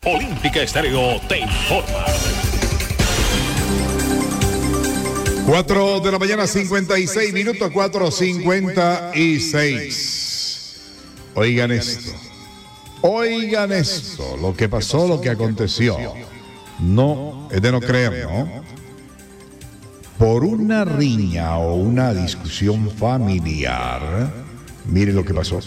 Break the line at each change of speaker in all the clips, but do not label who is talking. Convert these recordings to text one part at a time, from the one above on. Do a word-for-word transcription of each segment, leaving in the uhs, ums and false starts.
Olímpica Estéreo te informa.
cuatro de la mañana, cincuenta y seis minutos, cuatro cincuenta y seis. Oigan esto. Oigan esto. Lo que pasó, lo que aconteció. No, es de no creer, ¿no? Por una riña o una discusión familiar, mire lo que pasó.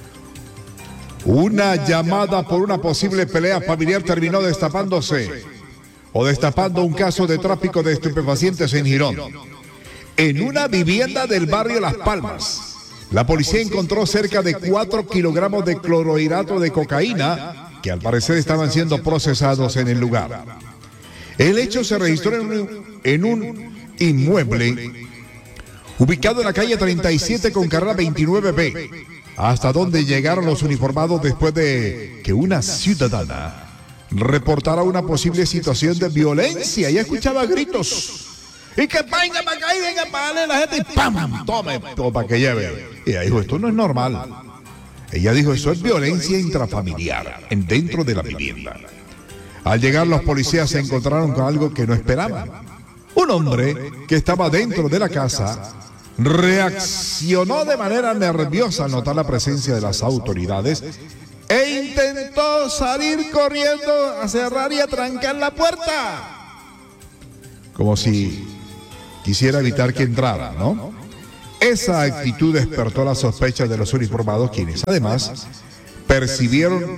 Una llamada por una posible pelea familiar terminó destapándose o destapando un caso de tráfico de estupefacientes en Girón. En una vivienda del barrio Las Palmas, la policía encontró cerca de cuatro kilogramos de clorhidrato de cocaína que al parecer estaban siendo procesados en el lugar. El hecho se registró en un, en un inmueble ubicado en la calle treinta y siete con carrera veintinueve B, hasta donde llegaron los uniformados después de que una ciudadana reportara una posible situación de violencia y escuchaba gritos. Y que venga para acá y venga para darle a la gente y ¡pam! Tome, todo para que lleve. Y ella dijo, esto no es normal. Ella dijo, eso es violencia intrafamiliar en dentro de la vivienda. Al llegar los policías se encontraron con algo que no esperaban. Un hombre que estaba dentro de la casa reaccionó de manera nerviosa al notar la presencia de las autoridades e intentó salir corriendo a cerrar y a trancar la puerta, como si quisiera evitar que entrara, ¿no? Esa actitud despertó la sospecha de los uniformados, quienes además percibieron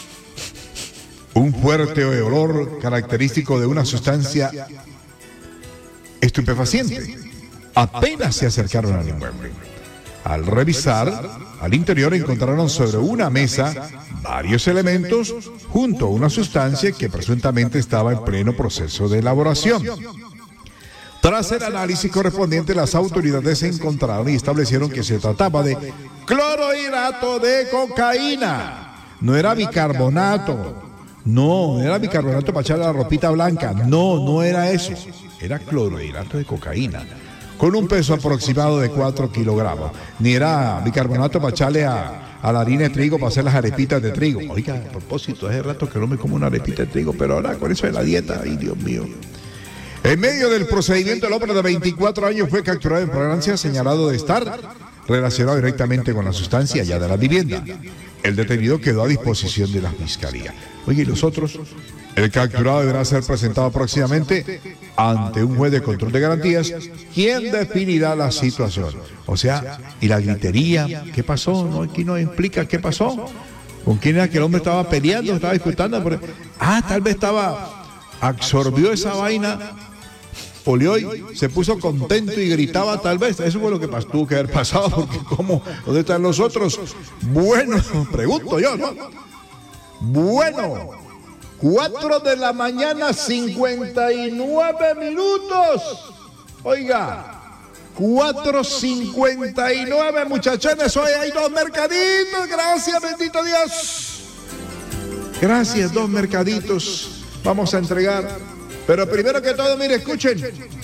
un fuerte olor característico de una sustancia estupefaciente. Apenas se acercaron al inmueble. Al revisar, al interior encontraron sobre una mesa varios elementos junto a una sustancia que presuntamente estaba en pleno proceso de elaboración. Tras el análisis correspondiente, las autoridades encontraron y establecieron que se trataba de clorhidrato de cocaína. No era bicarbonato. No, no era bicarbonato para echarle la ropita blanca. No, no era eso. Era clorhidrato de cocaína, con un peso aproximado de cuatro kilogramos. Ni era bicarbonato para echarle a, a la harina de trigo para hacer las arepitas de trigo. Oiga, a propósito, hace rato que no me como una arepita de trigo, pero ahora con eso de la dieta, ay Dios mío. En medio del procedimiento, el hombre de veinticuatro años fue capturado en flagrancia, señalado de estar relacionado directamente con la sustancia allá de la vivienda. El detenido quedó a disposición de la fiscalía. Oye, ¿y los otros? El capturado deberá ser presentado próximamente ante un juez de control de garantías, quien definirá la situación. O sea, ¿y la gritería? ¿Qué pasó? No, aquí no implica qué pasó. ¿Con quién era que el hombre estaba peleando, estaba discutiendo? Ah, tal vez estaba, absorbió esa vaina, olió y se puso contento y gritaba, tal vez. Eso fue lo que tuvo que haber pasado, porque ¿cómo? ¿Dónde están los otros? Bueno, pregunto yo, ¿no? Bueno, cuatro de la mañana, cincuenta y nueve minutos. Oiga, cuatro cincuenta y nueve, muchachones. Hoy hay dos mercaditos. Gracias, bendito Dios. Gracias, dos mercaditos. Vamos a entregar. Pero primero que todo, mire, escuchen.